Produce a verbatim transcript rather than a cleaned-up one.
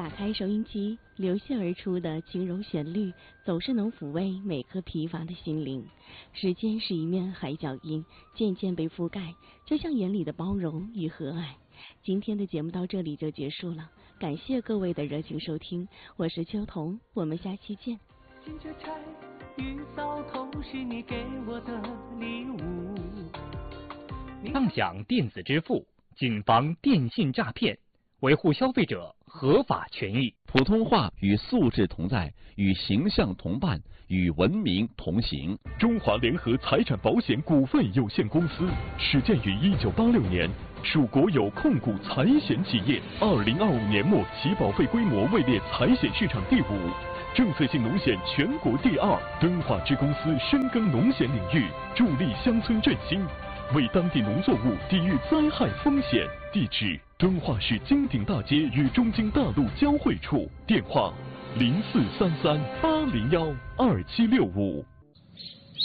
打开收音机，流泻而出的轻柔旋律，总是能抚慰每颗疲乏的心灵。时间是一面海角印，渐渐被覆盖，就像眼里的包容与和蔼。今天的节目到这里就结束了，感谢各位的热情收听，我是秋彤，我们下期见。 金雀钗与扫头是你给我的礼物。 畅享电子支付，谨防电信诈骗，维护消费者合法权益。 普通话与素质同在，与形象同伴，与文明同行。 中华联合财产保险股份有限公司始建于一九八六年，属国有控股财险企业。二零二五年末，其保费规模位列财险市场第五，政策性农险全国第二。敦化支公司深耕农险领域，助力乡村振兴，为当地农作物抵御灾害风险。地址：敦化市金鼎大街与中京大路交汇处。电话：零四三三八零幺二七六五。